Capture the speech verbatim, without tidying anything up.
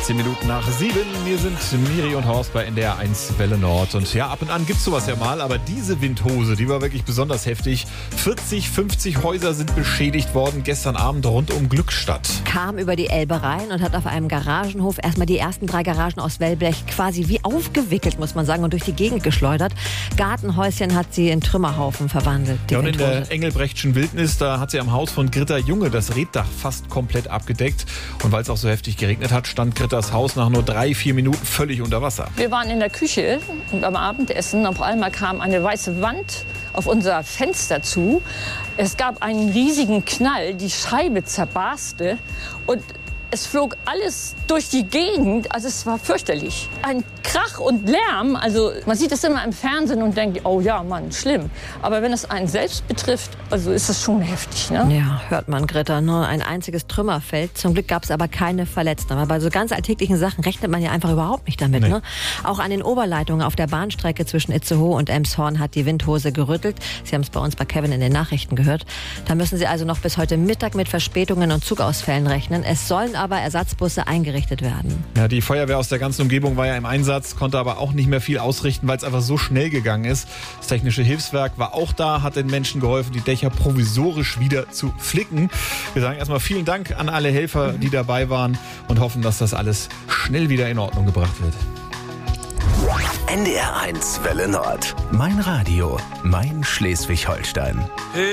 vierzehn Minuten nach sieben. Hier sind Miri und Horst bei N D R eins Welle Nord. Und ja, ab und an gibt's sowas ja mal, aber diese Windhose, die war wirklich besonders heftig. vierzig, fünfzig Häuser sind beschädigt worden gestern Abend rund um Glückstadt. Kam über die Elbe rein und hat auf einem Garagenhof erstmal die ersten drei Garagen aus Wellblech quasi wie aufgewickelt, muss man sagen, und durch die Gegend geschleudert. Gartenhäuschen hat sie in Trümmerhaufen verwandelt. Ja, und in der Engelbrechtschen Wildnis, da hat sie am Haus von Gritta Junge das Reetdach fast komplett abgedeckt. Und weil es auch so heftig geregnet hat, stand Grittas Haus nach nur drei, vier Minuten völlig unter Wasser. Wir waren in der Küche und am Abendessen. Auf einmal kam eine weiße Wand auf unser Fenster zu. Es gab einen riesigen Knall, die Scheibe zerbarste und es flog alles durch die Gegend. Also es war fürchterlich. Ein Krach und Lärm. Also man sieht es immer im Fernsehen und denkt, oh ja, Mann, schlimm. Aber wenn es einen selbst betrifft, also ist es schon heftig. Ne? Ja, hört man, Gritta. Nur ein einziges Trümmerfeld. Zum Glück gab es aber keine Verletzten. Aber bei so ganz alltäglichen Sachen rechnet man ja einfach überhaupt nicht damit. Nee. Ne? Auch an den Oberleitungen auf der Bahnstrecke zwischen Itzehoe und Elmshorn hat die Windhose gerüttelt. Sie haben es bei uns bei Kevin in den Nachrichten gehört. Da müssen Sie also noch bis heute Mittag mit Verspätungen und Zugausfällen rechnen. Es sollen aber Ersatzbusse eingerichtet werden. Ja, die Feuerwehr aus der ganzen Umgebung war ja im Einsatz, konnte aber auch nicht mehr viel ausrichten, weil es einfach so schnell gegangen ist. Das Technische Hilfswerk war auch da, hat den Menschen geholfen, die Dächer provisorisch wieder zu flicken. Wir sagen erstmal vielen Dank an alle Helfer, die dabei waren und hoffen, dass das alles schnell wieder in Ordnung gebracht wird. N D R eins Welle Nord. Mein Radio, mein Schleswig-Holstein.